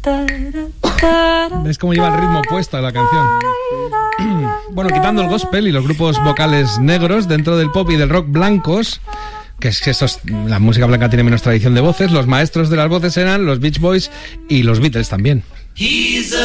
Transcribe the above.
¿Ves cómo lleva el ritmo puesto la canción? Bueno, quitando el gospel y los grupos vocales negros dentro del pop y del rock blancos, que es que la música blanca tiene menos tradición de voces, los maestros de las voces eran los Beach Boys y los Beatles también.